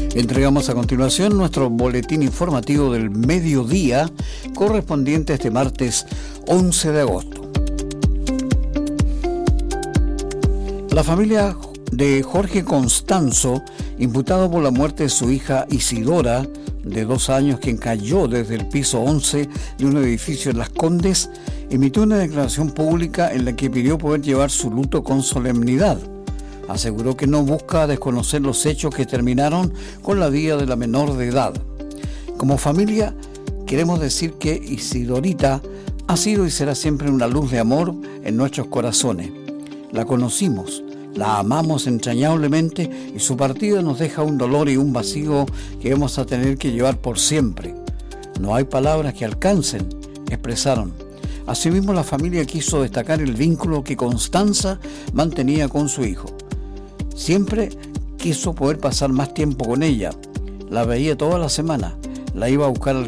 Entregamos a continuación nuestro boletín informativo del mediodía correspondiente a este martes 11 de agosto. La familia de Jorge Constanzo, imputado por la muerte de su hija Isidora, de 2 años, quien cayó desde el piso 11 de un edificio en Las Condes, emitió una declaración pública en la que pidió poder llevar su luto con solemnidad. Aseguró que no busca desconocer los hechos que terminaron con la vida de la menor de edad. Como familia, queremos decir que Isidorita ha sido y será siempre una luz de amor en nuestros corazones. La conocimos, la amamos entrañablemente y su partida nos deja un dolor y un vacío que vamos a tener que llevar por siempre. No hay palabras que alcancen, expresaron. Asimismo, la familia quiso destacar el vínculo que Constanza mantenía con su hijo. Siempre quiso poder pasar más tiempo con ella. La veía toda la semana, la iba a buscar al